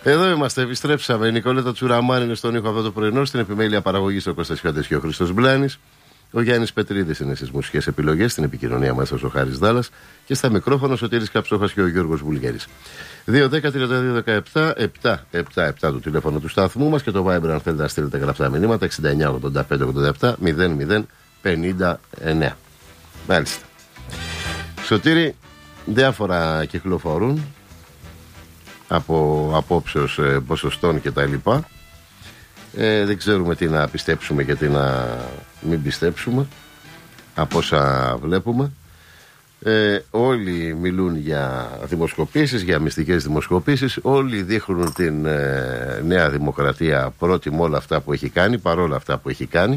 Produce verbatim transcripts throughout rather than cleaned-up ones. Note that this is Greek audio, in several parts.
Εδώ είμαστε, επιστρέψαμε. Η Νικόλετα Τσουραμάνη είναι στον ήχο αυτό το πρωινό. Στην επιμέλεια παραγωγή ο Κώστας Χιώτης και ο Χρήστος Μπλάνης. Ο Γιάννης Πετρίδης είναι στις μουσικές επιλογές. Στην επικοινωνία μας ο Χάρης Δάλλας. Και στα μικρόφωνα ο Σωτήρης Καψόχας και ο Γιώργος Βουλγέρης. δύο δέκα τριάντα δύο δεκαεπτά επτά επτά επτά το τηλέφωνο του σταθμού μας και το Viber αν θέλετε να στείλετε γραπτά μηνύματα εξήντα εννιά ογδόντα πέντε ογδόντα επτά μηδέν μηδέν πενήντα εννέα. Μάλιστα. Σωτήρη, διάφορα κυκλοφορούν από απόψεως ε, ποσοστών και τα λοιπά. Ε, δεν ξέρουμε τι να πιστέψουμε και τι να μην πιστέψουμε από όσα βλέπουμε. Ε, όλοι μιλούν για δημοσκοπήσεις, για μυστικές δημοσκοπήσεις. Όλοι δείχνουν την ε, Νέα Δημοκρατία πρώτη με όλα αυτά που έχει κάνει, παρόλα αυτά που έχει κάνει.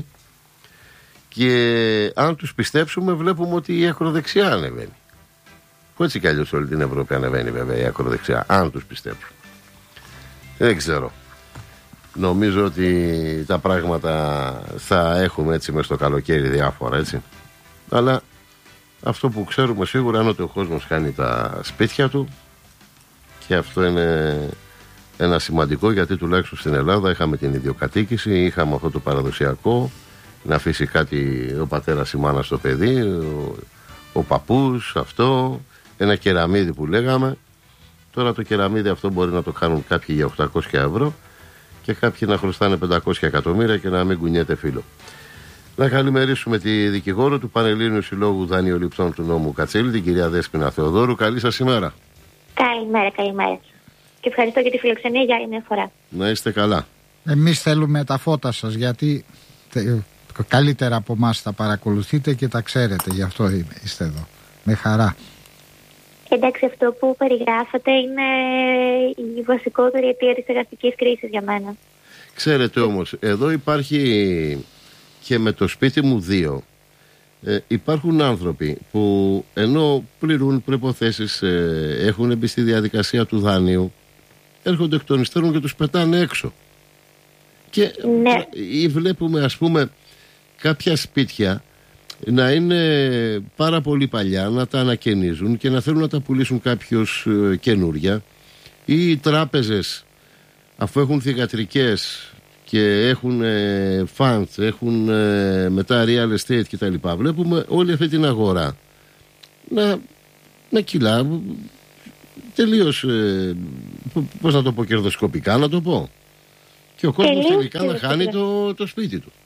Και αν τους πιστέψουμε βλέπουμε ότι η ακροδεξιά ανεβαίνει. Που έτσι κι αλλιώς όλη την Ευρώπη ανεβαίνει βέβαια η ακροδεξιά, αν τους πιστέψουμε. Δεν ξέρω. Νομίζω ότι τα πράγματα θα έχουμε έτσι μες στο καλοκαίρι διάφορα, έτσι. Αλλά αυτό που ξέρουμε σίγουρα είναι ότι ο κόσμος χάνει τα σπίτια του και αυτό είναι ένα σημαντικό, γιατί τουλάχιστον στην Ελλάδα είχαμε την ιδιοκατοίκηση, είχαμε αυτό το παραδοσιακό να αφήσει κάτι ο πατέρας η μάνα στο παιδί, ο, ο παππούς, αυτό, ένα κεραμίδι που λέγαμε. Τώρα το κεραμίδι αυτό μπορεί να το κάνουν κάποιοι για οκτακόσια ευρώ και κάποιοι να χρωστάνε πεντακόσια εκατομμύρια και να μην κουνιέται φίλο. Να καλημερίσουμε τη δικηγόρο του Πανελλήνιου Συλλόγου Δανειοληπτών του νόμου Κατσέλη, την κυρία Δέσποινα Θεοδόρου. Καλή σας ημέρα. Καλημέρα, καλημέρα. Και ευχαριστώ για τη φιλοξενία για άλλη μια φορά. Να είστε καλά. Εμείς θέλουμε τα φώτα σας, γιατί καλύτερα από εμάς τα παρακολουθείτε και τα ξέρετε, γι' αυτό είστε εδώ. Με χαρά. Εντάξει, αυτό που περιγράφατε είναι η βασικότερη αιτία της εργατικής κρίσης για μένα. Ξέρετε όμως, εδώ υπάρχει και με το σπίτι μου δύο. Ε, υπάρχουν άνθρωποι που ενώ πληρούν προϋποθέσεις, ε, έχουν μπει στη διαδικασία του δάνειου, έρχονται εκ των υστέρων και τους πετάνε έξω. Και ναι. Ή βλέπουμε ας πούμε κάποια σπίτια να είναι πάρα πολύ παλιά, να τα ανακαινίζουν και να θέλουν να τα πουλήσουν κάποιος ε, καινούρια, ή οι τράπεζες αφού έχουν θυγατρικές και έχουν ε, funds, έχουν ε, μετά real estate κτλ. Βλέπουμε όλη αυτή την αγορά να, να κυλά τελείως ε, πώς να το πω, κερδοσκοπικά να το πω, και ο κόσμος τελικά να χάνει το, το σπίτι του.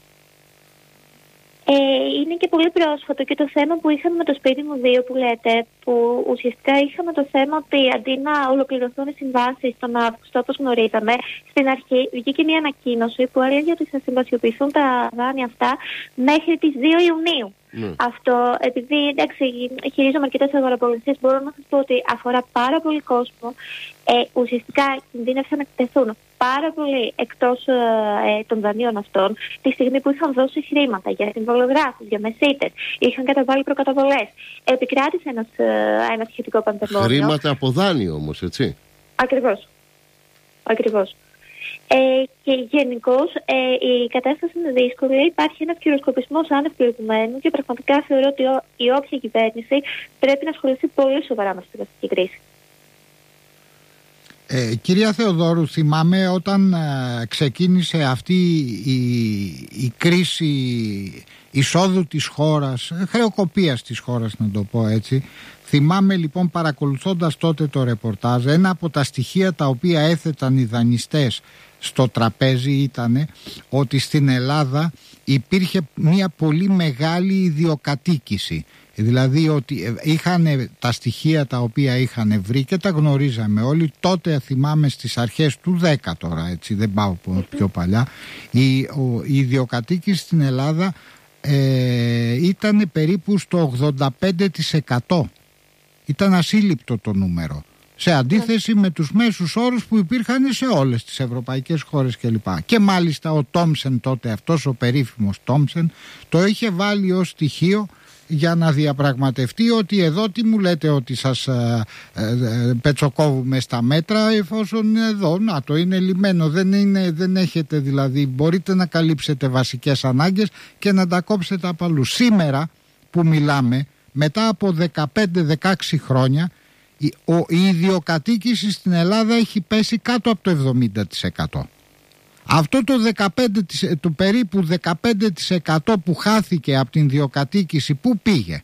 Ε, είναι και πολύ πρόσφατο και το θέμα που είχαμε με το σπίτι μου δύο που λέτε, που ουσιαστικά είχαμε το θέμα ότι αντί να ολοκληρωθούν οι συμβάσεις τον Αύγουστο όπως γνωρίζαμε, στην αρχή βγήκε μια ανακοίνωση που έλεγε ότι θα συμβασιοποιηθούν τα δάνεια αυτά μέχρι τις δύο Ιουνίου. Mm. Αυτό, επειδή εντάξει, χειρίζομαι αρκετές αγοραπολισίες, μπορώ να σας πω ότι αφορά πάρα πολύ κόσμο. Ε, ουσιαστικά κινδύνευσαν να εκτεθούν πάρα πολύ εκτός ε, των δανείων αυτών τη στιγμή που είχαν δώσει χρήματα για συμβολογράφους, για μεσίτες, είχαν καταβάλει προκαταβολές. Επικράτησε ένας, ε, ένα σχετικό πανδαιμόνιο. Χρήματα από δάνειο όμως, έτσι. Ακριβώς. Ακριβώς. Ε, και γενικώς ε, η κατάσταση είναι δύσκολη. Υπάρχει ένας κυροσκοπισμός άνευ προηγουμένου και πραγματικά θεωρώ ότι ο, η όποια κυβέρνηση πρέπει να ασχοληθεί πολύ σοβαρά με την αυτή κρίση. Ε, κυρία Θεοδόρου, θυμάμαι όταν ε, ξεκίνησε αυτή η, η κρίση εισόδου της χώρας, χρεοκοπίας της χώρας να το πω έτσι. Θυμάμαι λοιπόν, παρακολουθώντας τότε το ρεπορτάζ, ένα από τα στοιχεία τα οποία έθεταν οι δανειστές στο τραπέζι ήταν ότι στην Ελλάδα υπήρχε μια πολύ μεγάλη ιδιοκατοίκηση. Δηλαδή ότι είχαν τα στοιχεία τα οποία είχαν βρει και τα γνωρίζαμε όλοι. Τότε θυμάμαι στις αρχές του δέκα, τώρα έτσι δεν πάω πιο παλιά, η, ο, η ιδιοκατοίκηση στην Ελλάδα ε, ήταν περίπου στο ογδόντα πέντε τοις εκατό. Ήταν ασύλληπτο το νούμερο, σε αντίθεση με τους μέσους όρους που υπήρχαν σε όλες τις ευρωπαϊκές χώρες κλπ. Και μάλιστα ο Τόμσεν τότε, αυτός ο περίφημος Τόμσεν, το είχε βάλει ως στοιχείο για να διαπραγματευτεί ότι εδώ τι μου λέτε ότι σας ε, ε, πετσοκόβουμε στα μέτρα, εφόσον είναι εδώ, να το είναι λιμένο, δεν, είναι, δεν έχετε δηλαδή, μπορείτε να καλύψετε βασικές ανάγκες και να τα κόψετε απ' αλλού. Σήμερα που μιλάμε, μετά από δεκαπέντε δεκαέξι χρόνια, η, ο, η ιδιοκατοίκηση στην Ελλάδα έχει πέσει κάτω από το εβδομήντα τοις εκατό. Αυτό το, δεκαπέντε, το περίπου δεκαπέντε τοις εκατό που χάθηκε από την ιδιοκατοίκηση, πού πήγε?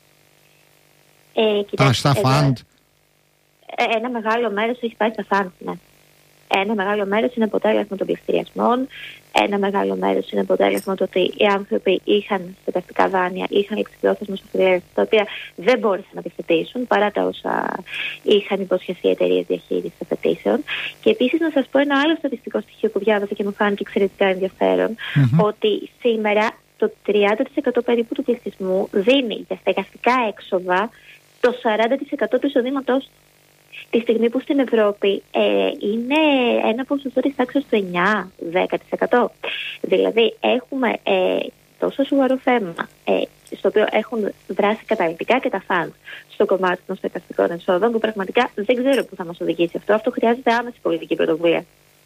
Ε, κοιτάξτε, στα φαντ. Ένα μεγάλο μέρος έχει πάει στα φαντ, ναι. Ένα μεγάλο μέρος είναι αποτέλεσμα των πληστηριασμών. Ένα μεγάλο μέρος είναι αποτέλεσμα το ότι οι άνθρωποι είχαν στεγαστικά δάνεια, είχαν εξυπηρετώσει μεσοφιλίες, τα οποία δεν μπόρεσαν να επιθετήσουν παρά τα όσα είχαν υποσχεθεί οι εταιρείες διαχείρισης απαιτήσεων. Και επίσης να σας πω ένα άλλο στατιστικό στοιχείο που διάβασα και μου φάνηκε εξαιρετικά ενδιαφέρον, mm-hmm. ότι σήμερα το τριάντα τοις εκατό περίπου του πληθυσμού δίνει για στεγαστικά έξοδα το σαράντα τοις εκατό του εισοδήματός του. Τη στιγμή που στην Ευρώπη ε, είναι ένα ποσοστό της τάξης του εννιά με δέκα τοις εκατό. Δηλαδή έχουμε ε, τόσο σοβαρό θέμα, ε, στο οποίο έχουν δράσει καταλυτικά και τα φαντ στο κομμάτι των στεγαστικών εσόδων, που πραγματικά δεν ξέρω πού θα μας οδηγήσει αυτό. Αυτό χρειάζεται άμεση πολιτική πρωτοβουλία.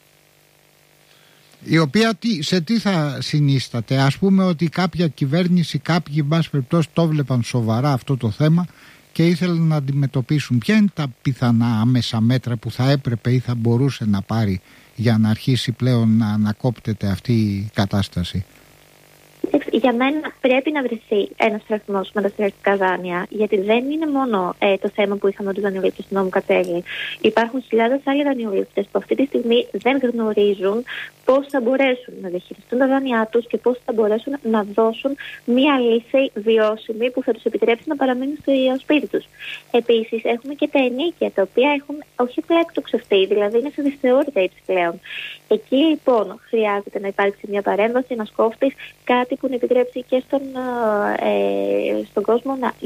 Η οποία τι, σε τι θα συνίσταται? Ας πούμε ότι κάποια κυβέρνηση, κάποιοι εν πάση περιπτώσει το βλέπαν σοβαρά αυτό το θέμα και ήθελαν να αντιμετωπίσουν. Ποια είναι τα πιθανά άμεσα μέτρα που θα έπρεπε ή θα μπορούσε να πάρει για να αρχίσει πλέον να ανακόπτεται αυτή η κατάσταση? Για μένα πρέπει να βρεθεί ένα σταθμό με τα στεγαστικά δάνεια, γιατί δεν είναι μόνο ε, το θέμα που είχαμε του δανειολήπτες του νόμου Κατσέλη. Υπάρχουν χιλιάδες άλλοι δανειολήπτες που αυτή τη στιγμή δεν γνωρίζουν πώς θα μπορέσουν να διαχειριστούν τα δάνειά τους και πώς θα μπορέσουν να δώσουν μία λύση βιώσιμη που θα τους επιτρέψει να παραμείνουν στο σπίτι τους. Επίσης, έχουμε και τα ενίκια, τα οποία έχουν όχι απλά εκτοξευτεί, δηλαδή είναι σε δυσθεώρητα ύψη πλέον. Εκεί λοιπόν χρειάζεται να υπάρξει μια παρέμβαση, ένας κόφτης, κάτι που να επιτρέψει και στον, ε, στον κόσμο να